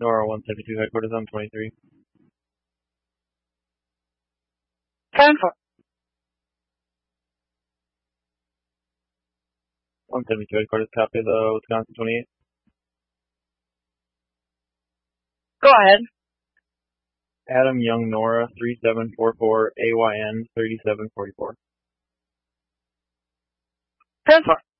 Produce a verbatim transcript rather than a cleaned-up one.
Nora one seventy-two, headquarters on twenty-three. ten four. one seventy-two, headquarters, copy the Wisconsin twenty-eight. Go ahead. Adam Young Nora three seven four four A Y N thirty-seven forty-four. ten four.